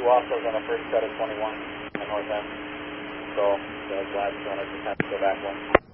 off those on the first set of 21 on north end. So the lab's going to just have to go back one.